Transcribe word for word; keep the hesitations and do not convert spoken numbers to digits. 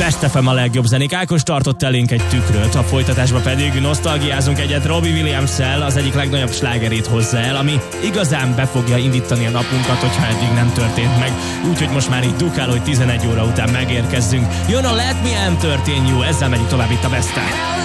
Best ef em a legjobb zenék. Ákos tartott elénk egy tükröt, a folytatásban pedig nosztalgiázunk egyet Robbie Williams-szel, az egyik legnagyobb slágerét hozza el, ami igazán be fogja indítani a napunkat, hogyha eddig nem történt meg. Úgyhogy most már így dukál, hogy tizenegy óra után megérkezzünk. Jön a Let Me Entertain You, ezzel megyünk tovább itt a Besten.